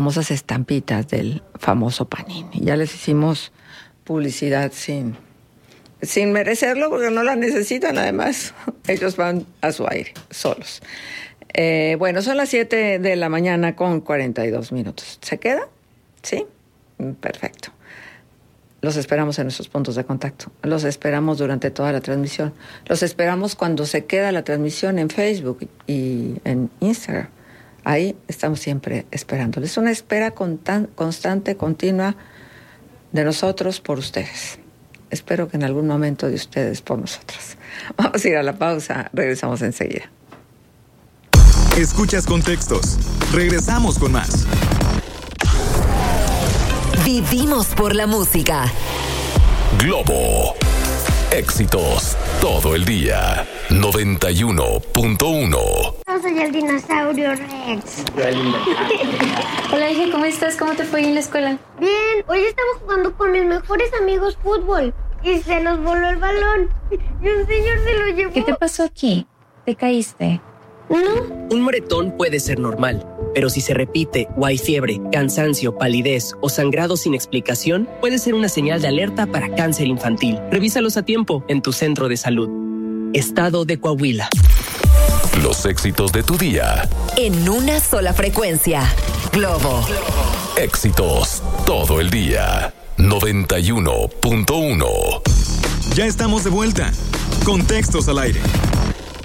famosas estampitas del famoso Panini. Ya les hicimos publicidad sin merecerlo, porque no la necesitan, además. Ellos van a su aire, solos. Bueno, son las 7 de la mañana con 42 minutos. ¿Se queda? ¿Sí? Perfecto. Los esperamos en nuestros puntos de contacto. Los esperamos durante toda la transmisión. Los esperamos cuando se queda la transmisión en Facebook y en Instagram. Ahí estamos siempre esperándoles. Una espera constante, continua de nosotros por ustedes. Espero que en algún momento de ustedes por nosotros. Vamos a ir a la pausa. Regresamos enseguida. Escuchas Contextos. Regresamos con más. Vivimos por la música. Globo. Éxitos todo el día. 91.1. Yo soy el dinosaurio Rex. Hola, hija, ¿cómo estás? ¿Cómo te fue en la escuela? Bien, hoy estamos jugando con mis mejores amigos fútbol y se nos voló el balón y un señor se lo llevó. ¿Qué te pasó aquí? ¿Te caíste? No. Un moretón puede ser normal, pero si se repite o hay fiebre, cansancio, palidez o sangrado sin explicación, puede ser una señal de alerta para cáncer infantil. Revísalos a tiempo en tu centro de salud. Estado de Coahuila. Los éxitos de tu día. En una sola frecuencia. Globo. Éxitos todo el día. 91.1. Ya estamos de vuelta. Contextos al aire.